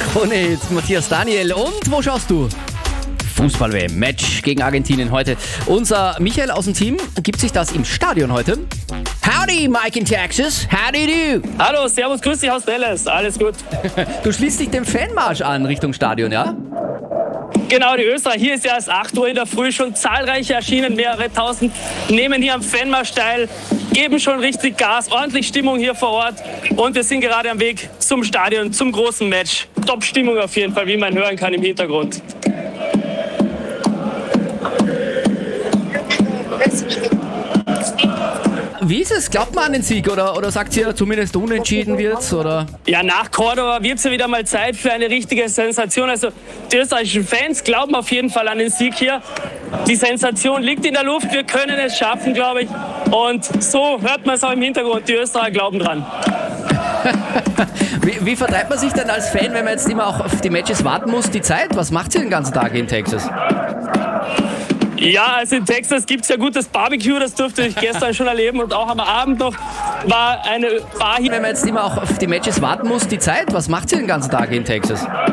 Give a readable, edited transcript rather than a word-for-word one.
Kronitz, Matthias Daniel. Und wo schaust du? Fußball-WM, Match gegen Argentinien heute. Unser Michael aus dem Team gibt sich das im Stadion heute. Howdy, Mike in Texas. How do you do? Hallo, servus, grüß dich aus Dallas. Alles gut. Du schließt dich dem Fanmarsch an Richtung Stadion, ja? Genau, die Österreicher. Hier ist ja erst 8 Uhr in der Früh schon zahlreiche erschienen. Mehrere tausend nehmen hier am Fanmarsch teil, geben schon richtig Gas. Ordentlich Stimmung hier vor Ort. Und wir sind gerade am Weg zum Stadion, zum großen Match. Top-Stimmung auf jeden Fall, wie man hören kann im Hintergrund. Wie ist es? Glaubt man an den Sieg oder sagt ihr zumindest unentschieden wird's? Oder? Ja, nach Cordoba wird es ja wieder mal Zeit für eine richtige Sensation. Also die österreichischen Fans glauben auf jeden Fall an den Sieg hier. Die Sensation liegt in der Luft. Wir können es schaffen, glaube ich. Und so hört man es auch im Hintergrund. Die Österreicher glauben dran. Wie vertreibt man sich denn als Fan, wenn man jetzt immer auch auf die Matches warten muss, die Zeit? Was macht ihr den ganzen Tag in Texas? Ja, also in Texas gibt es ja gutes Barbecue, das durfte ich gestern schon erleben. Und auch am Abend noch war eine Bar hier. Wenn man jetzt immer auch auf die Matches warten muss, die Zeit? Was macht ihr den ganzen Tag in Texas?